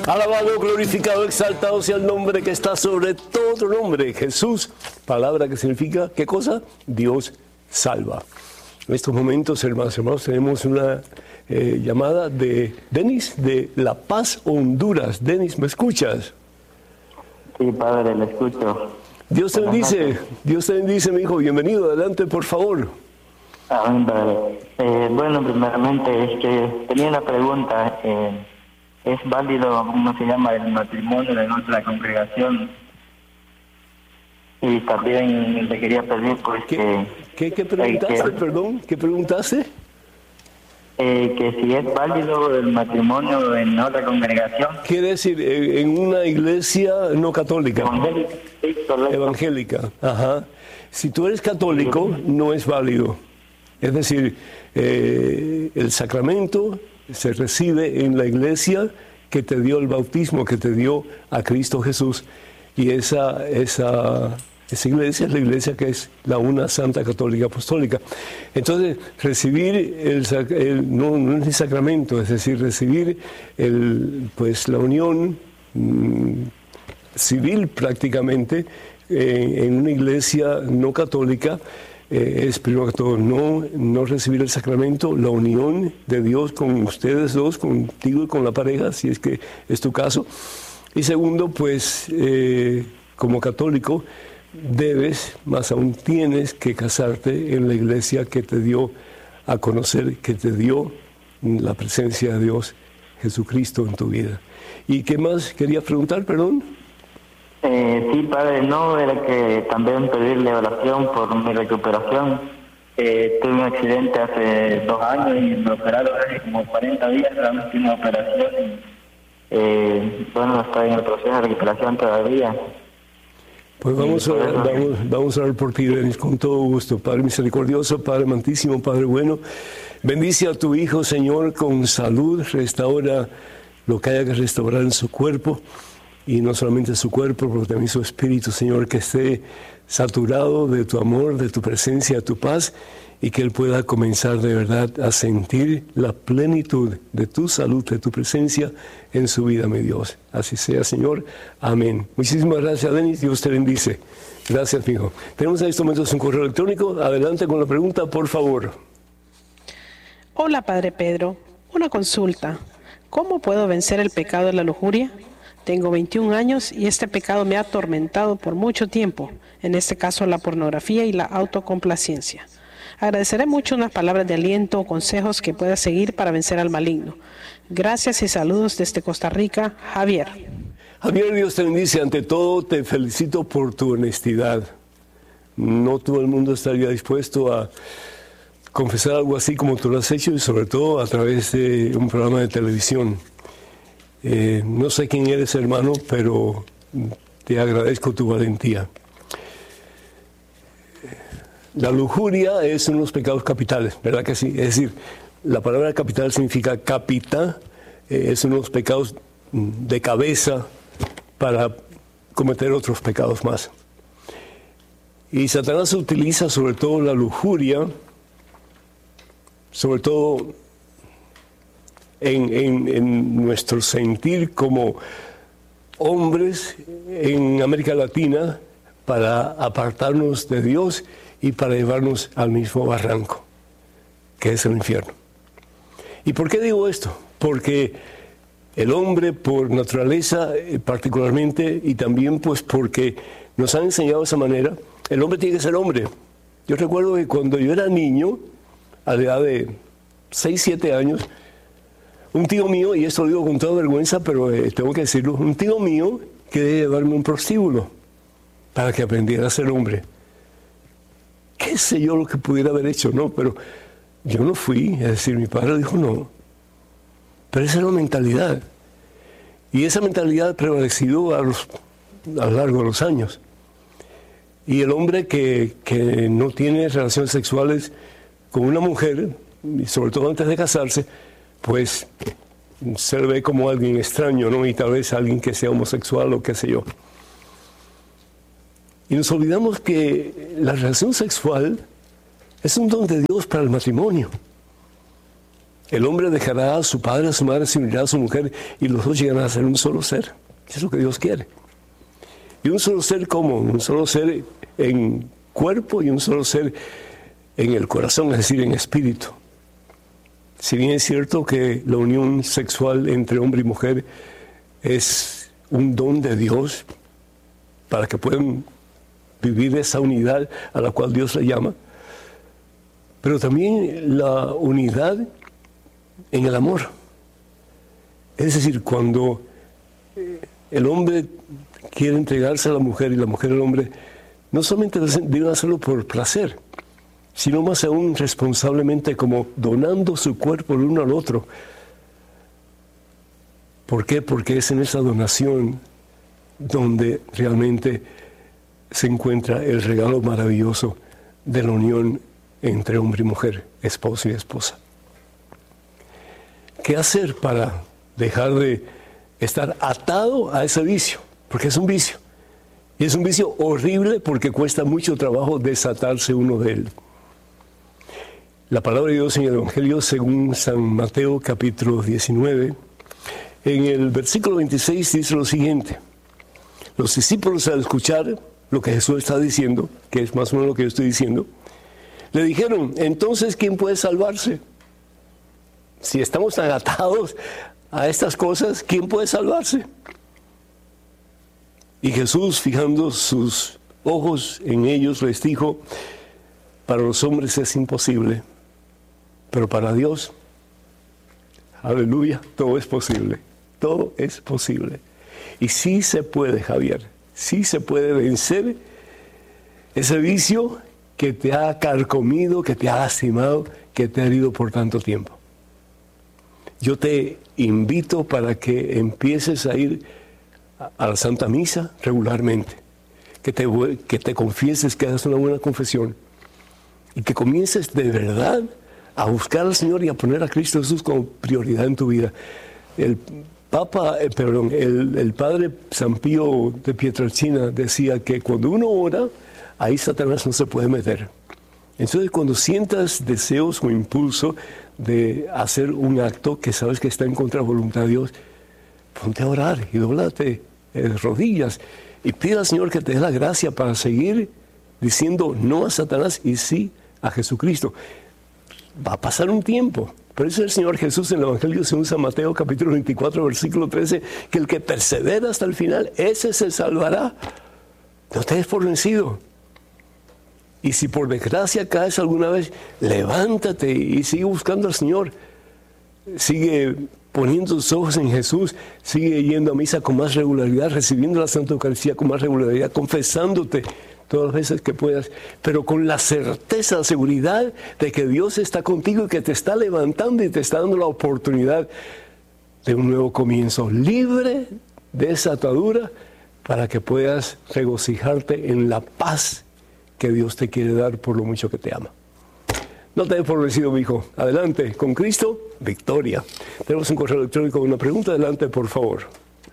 Alabado, glorificado, exaltado sea el nombre que está sobre todo nombre, Jesús, palabra que significa, ¿qué cosa? Dios salva. En estos momentos, hermanos, tenemos una llamada de Denis de La Paz, Honduras. Denis, ¿me escuchas? Sí, padre, le escucho. Dios te bendice, mi hijo. Bienvenido, adelante, por favor. Amén, padre. Bueno, primeramente, es que tenía una pregunta. ¿Es válido, cómo se llama, el matrimonio en otra congregación? Y también le quería pedir, pues, ¿Qué preguntaste, perdón? ¿Qué preguntaste? Que si es válido el matrimonio en otra congregación. Quiere decir, en una iglesia no católica. Evangélica, sí, correcto. Evangélica, ajá. Si tú eres católico, no es válido. Es decir, el sacramento se recibe en la iglesia que te dio el bautismo, que te dio a Cristo Jesús. Y esa iglesia es la iglesia que es la una Santa Católica Apostólica. Entonces, recibir no es el sacramento, es decir, recibir la unión civil prácticamente en una iglesia no católica, es primero que todo no recibir el sacramento, la unión de Dios con ustedes dos, contigo y con la pareja, si es que es tu caso. Y segundo, pues, como católico, debes, más aún tienes que casarte en la iglesia que te dio a conocer, que te dio la presencia de Dios, Jesucristo, en tu vida. ¿Y qué más querías preguntar, perdón? Sí, padre, no, era que también pedirle oración por mi recuperación. Tuve un accidente hace 2 años y me operaron hace como 40 días, la última operación. Bueno, estoy en el proceso de recuperación todavía. Pues vamos a orar por ti, Denis, con todo gusto. Padre misericordioso, Padre amantísimo, Padre bueno, bendice a tu Hijo, Señor, con salud, restaura lo que haya que restaurar en su cuerpo, y no solamente su cuerpo, pero también su espíritu, Señor, que esté saturado de tu amor, de tu presencia, de tu paz, y que Él pueda comenzar de verdad a sentir la plenitud de tu salud, de tu presencia en su vida, mi Dios. Así sea, Señor. Amén. Muchísimas gracias, Denis. Dios te bendice. Gracias, mi hijo. Tenemos en estos momentos un correo electrónico. Adelante con la pregunta, por favor. Hola, Padre Pedro. Una consulta. ¿Cómo puedo vencer el pecado de la lujuria? Tengo 21 años y este pecado me ha atormentado por mucho tiempo, en este caso la pornografía y la autocomplacencia. Agradeceré mucho unas palabras de aliento o consejos que pueda seguir para vencer al maligno. Gracias y saludos desde Costa Rica, Javier. Javier, Dios te bendice. Ante todo, te felicito por tu honestidad. No todo el mundo estaría dispuesto a confesar algo así como tú lo has hecho, y sobre todo a través de un programa de televisión. No sé quién eres, hermano, pero te agradezco tu valentía. La lujuria es uno de los pecados capitales, ¿verdad que sí? Es decir, la palabra capital significa capita, es uno de los pecados de cabeza para cometer otros pecados más. Y Satanás utiliza sobre todo la lujuria, sobre todo en nuestro sentir como hombres en América Latina, para apartarnos de Dios y para llevarnos al mismo barranco, que es el infierno. ¿Y por qué digo esto? Porque el hombre, por naturaleza particularmente, y también pues porque nos han enseñado de esa manera, el hombre tiene que ser hombre. Yo recuerdo que cuando yo era niño, a la edad de 6, 7 años, un tío mío, y esto lo digo con toda vergüenza, pero tengo que decirlo, un tío mío quería llevarme a un prostíbulo para que aprendiera a ser hombre. Qué sé yo lo que pudiera haber hecho, ¿no? Pero yo no fui, es decir, mi padre dijo no. Pero esa era la mentalidad. Y esa mentalidad ha prevalecido a lo largo de los años. Y el hombre que no tiene relaciones sexuales con una mujer, y sobre todo antes de casarse, pues se le ve como alguien extraño, ¿no? Y tal vez alguien que sea homosexual o qué sé yo. Y nos olvidamos que la relación sexual es un don de Dios para el matrimonio. El hombre dejará a su padre, a su madre, se unirá a su mujer y los dos llegarán a ser un solo ser. Eso es lo que Dios quiere. Y un solo ser, ¿cómo? Un solo ser en cuerpo y un solo ser en el corazón, es decir, en espíritu. Si bien es cierto que la unión sexual entre hombre y mujer es un don de Dios para que puedan vivir esa unidad a la cual Dios le llama, pero también la unidad en el amor. Es decir, cuando el hombre quiere entregarse a la mujer y la mujer al hombre, no solamente deben hacerlo por placer, sino más aún responsablemente, como donando su cuerpo el uno al otro. ¿Por qué? Porque es en esa donación donde realmente se encuentra el regalo maravilloso de la unión entre hombre y mujer, esposo y esposa. ¿Qué hacer para dejar de estar atado a ese vicio? Porque es un vicio. Y es un vicio horrible porque cuesta mucho trabajo desatarse uno de él. La palabra de Dios en el Evangelio según San Mateo capítulo 19, en el versículo 26 dice lo siguiente. Los discípulos al escuchar lo que Jesús está diciendo, que es más o menos lo que yo estoy diciendo, le dijeron, entonces, ¿quién puede salvarse? Si estamos tan atados a estas cosas, ¿quién puede salvarse? Y Jesús, fijando sus ojos en ellos, les dijo, para los hombres es imposible, pero para Dios, aleluya, todo es posible, todo es posible. Y sí se puede, Javier, sí se puede vencer ese vicio que te ha carcomido, que te ha lastimado, que te ha herido por tanto tiempo. Yo te invito para que empieces a ir a la Santa Misa regularmente, que te confieses, que hagas una buena confesión y que comiences de verdad a buscar al Señor y a poner a Cristo Jesús como prioridad en tu vida. El padre San Pío de Pietrelcina decía que cuando uno ora, ahí Satanás no se puede meter. Entonces, cuando sientas deseos o impulso de hacer un acto que sabes que está en contra de la voluntad de Dios, ponte a orar y dóblate rodillas y pide al Señor que te dé la gracia para seguir diciendo no a Satanás y sí a Jesucristo. Va a pasar un tiempo. Por eso el Señor Jesús en el Evangelio según San Mateo capítulo 24 versículo 13, que el que persevera hasta el final, ese se salvará. No te des por vencido. Y si por desgracia caes alguna vez, levántate y sigue buscando al Señor. Sigue poniendo tus ojos en Jesús, sigue yendo a misa con más regularidad, recibiendo la Santa Eucaristía con más regularidad, confesándote todas las veces que puedas, pero con la certeza, la seguridad de que Dios está contigo y que te está levantando y te está dando la oportunidad de un nuevo comienzo, libre de esa atadura, para que puedas regocijarte en la paz que Dios te quiere dar por lo mucho que te ama. No te des por vencido, mi hijo. Adelante, con Cristo, victoria. Tenemos un correo electrónico con una pregunta. Adelante, por favor.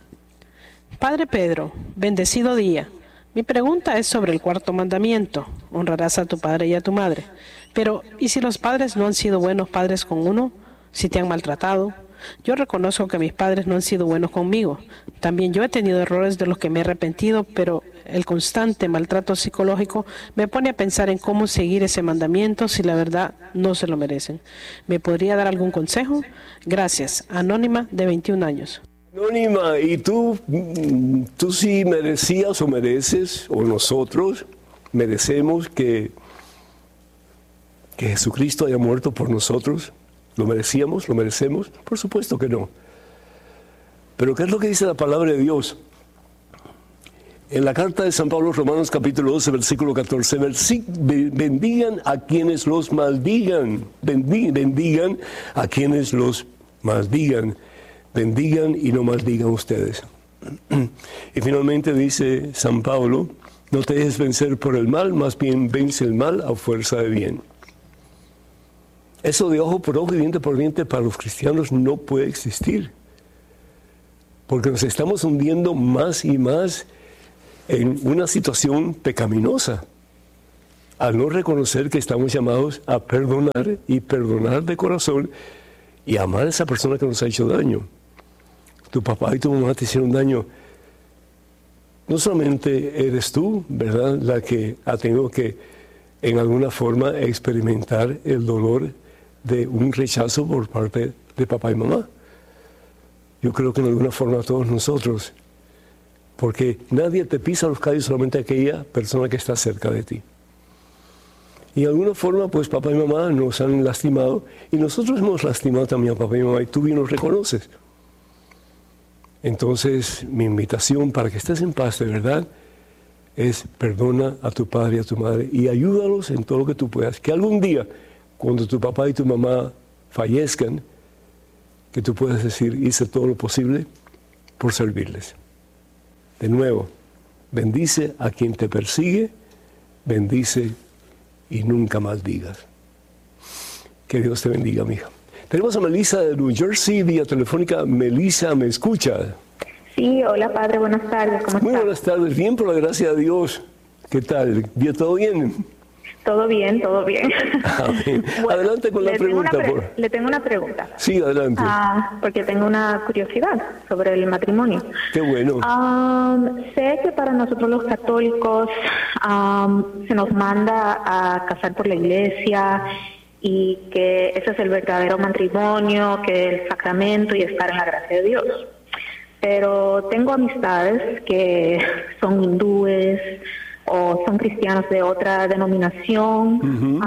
Padre Pedro, bendecido día. Mi pregunta es sobre el cuarto mandamiento. Honrarás a tu padre y a tu madre. Pero, ¿y si los padres no han sido buenos padres con uno? ¿Si te han maltratado? Yo reconozco que mis padres no han sido buenos conmigo. También yo he tenido errores de los que me he arrepentido, pero el constante maltrato psicológico me pone a pensar en cómo seguir ese mandamiento si la verdad no se lo merecen. ¿Me podría dar algún consejo? Gracias. Anónima, de 21 años. Anónima, ¿y tú sí merecías o mereces, o nosotros merecemos que Jesucristo haya muerto por nosotros? ¿Lo merecíamos? ¿Lo merecemos? Por supuesto que no. Pero ¿qué es lo que dice la palabra de Dios? En la carta de San Pablo, Romanos capítulo 12, versículo 14, bendigan a quienes los maldigan, bendigan a quienes los maldigan, bendigan y no maldigan ustedes. Y finalmente dice San Pablo, no te dejes vencer por el mal, más bien vence el mal a fuerza de bien. Eso de ojo por ojo y diente por diente para los cristianos no puede existir, porque nos estamos hundiendo más y más en una situación pecaminosa, al no reconocer que estamos llamados a perdonar y perdonar de corazón y amar a esa persona que nos ha hecho daño. Tu papá y tu mamá te hicieron daño. No solamente eres tú, ¿verdad?, la que ha tenido que, en alguna forma, experimentar el dolor de un rechazo por parte de papá y mamá. Yo creo que en alguna forma todos nosotros, porque nadie te pisa los callos, solamente aquella persona que está cerca de ti. Y de alguna forma, pues papá y mamá nos han lastimado, y nosotros hemos lastimado también a papá y mamá, y tú bien nos reconoces. Entonces, mi invitación para que estés en paz de verdad es perdona a tu padre y a tu madre y ayúdalos en todo lo que tú puedas. Que algún día, cuando tu papá y tu mamá fallezcan, que tú puedas decir, hice todo lo posible por servirles. De nuevo, bendice a quien te persigue, bendice y nunca maldigas. Que Dios te bendiga, mija. Tenemos a Melissa de New Jersey, vía telefónica. Melissa, ¿me escucha? Sí, hola padre, buenas tardes, ¿cómo Muy está? buenas tardes, bien, por la gracia de Dios. ¿Qué tal? ¿Bien, todo bien? Todo bien, todo bien. Amén. Bueno, adelante con la pregunta. Le tengo una pregunta. Sí, adelante. Porque tengo una curiosidad sobre el matrimonio. Qué bueno. Sé que para nosotros los católicos se nos manda a casar por la iglesia y que ese es el verdadero matrimonio, que el sacramento y estar en la gracia de Dios. Pero tengo amistades que son hindúes o son cristianos de otra denominación,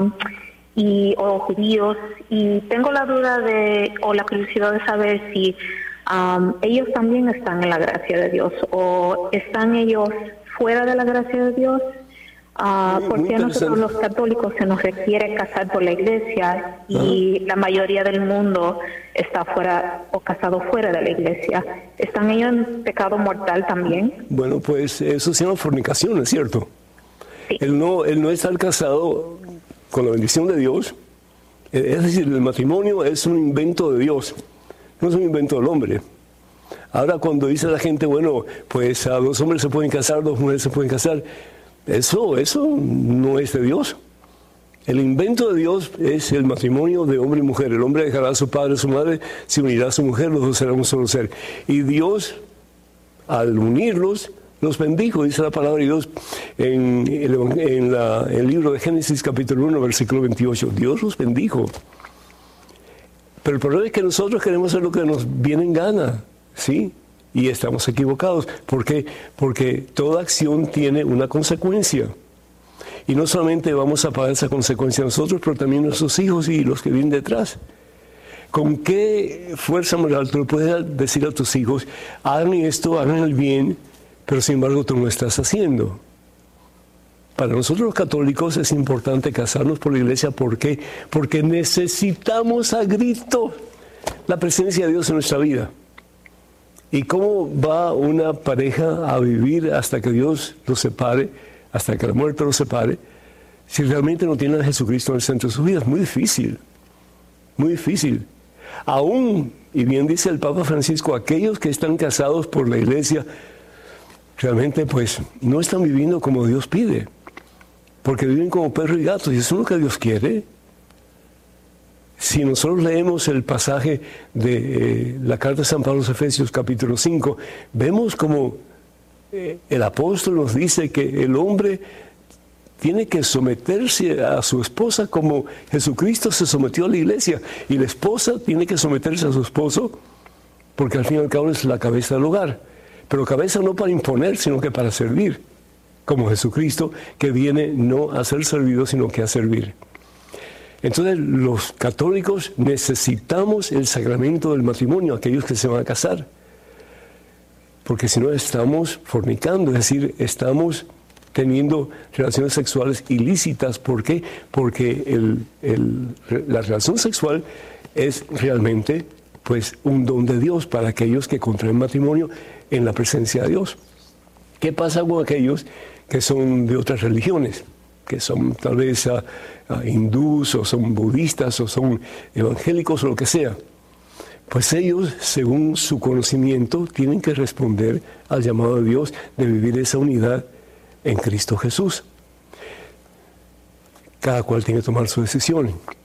o judíos, y tengo la duda o la curiosidad de saber si ellos también están en la gracia de Dios o están ellos fuera de la gracia de Dios. Porque a nosotros los católicos se nos requiere casar por la iglesia y la mayoría del mundo está fuera o casado fuera de la iglesia. ¿Están ellos en pecado mortal también? Bueno, pues eso se llama fornicación, ¿es cierto? Sí. El no estar casado con la bendición de Dios, es decir, el matrimonio es un invento de Dios, no es un invento del hombre. Ahora cuando dice la gente, bueno, pues a 2 hombres se pueden casar, 2 mujeres se pueden casar, eso no es de Dios. El invento de Dios es el matrimonio de hombre y mujer. El hombre dejará a su padre y a su madre, se unirá a su mujer, los dos serán un solo ser. Y Dios, al unirlos, los bendijo, dice la palabra de Dios en el libro de Génesis capítulo 1, versículo 28. Dios los bendijo. Pero el problema es que nosotros queremos hacer lo que nos viene en gana, ¿sí? Y estamos equivocados. ¿Por qué? Porque toda acción tiene una consecuencia. Y no solamente vamos a pagar esa consecuencia nosotros, pero también nuestros hijos y los que vienen detrás. ¿Con qué fuerza moral tú le puedes decir a tus hijos, hagan esto, hagan el bien, pero sin embargo tú no lo estás haciendo? Para nosotros los católicos es importante casarnos por la iglesia. ¿Por qué? Porque necesitamos a grito la presencia de Dios en nuestra vida. ¿Y cómo va una pareja a vivir hasta que Dios los separe, hasta que la muerte los separe, si realmente no tienen a Jesucristo en el centro de su vida? Es muy difícil, muy difícil. Aún, y bien dice el Papa Francisco, aquellos que están casados por la iglesia, realmente pues no están viviendo como Dios pide, porque viven como perros y gatos, y eso es lo que Dios quiere. Si nosotros leemos el pasaje de la carta de San Pablo a los Efesios capítulo 5, vemos como el apóstol nos dice que el hombre tiene que someterse a su esposa como Jesucristo se sometió a la iglesia, y la esposa tiene que someterse a su esposo porque al fin y al cabo es la cabeza del hogar, pero cabeza no para imponer, sino que para servir, como Jesucristo, que viene no a ser servido, sino que a servir. Entonces los católicos necesitamos el sacramento del matrimonio, aquellos que se van a casar, porque si no estamos fornicando, es decir, estamos teniendo relaciones sexuales ilícitas. ¿Por qué? Porque la relación sexual es realmente pues un don de Dios para aquellos que contraen matrimonio en la presencia de Dios. ¿Qué pasa con aquellos que son de otras religiones? Que son tal vez hindús, o son budistas, o son evangélicos, o lo que sea. Pues ellos, según su conocimiento, tienen que responder al llamado de Dios de vivir esa unidad en Cristo Jesús. Cada cual tiene que tomar su decisión.